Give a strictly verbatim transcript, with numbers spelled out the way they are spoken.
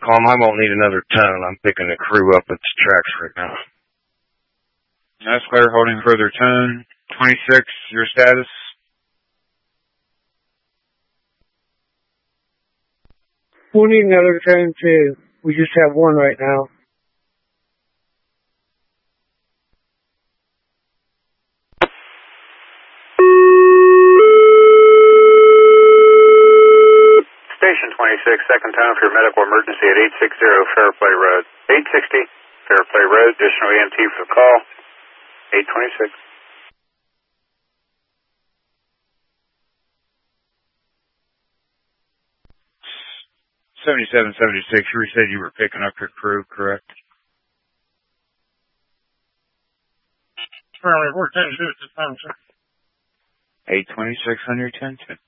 Calm, I won't need another ton. I'm picking the crew up at the tracks right now. That's clear, holding further ton. twenty-six, your status? We'll need another ton too. We just have one right now. Station twenty-six, second time for your medical emergency at eight sixty Fairplay Road. eight sixty Fairplay Road, additional E M T for the call. eight twenty-six. seventy-seven seventy-six, you said you were picking up your crew, correct? Well, we're ten to do at this time, sir. eight twenty-six on your ten ten.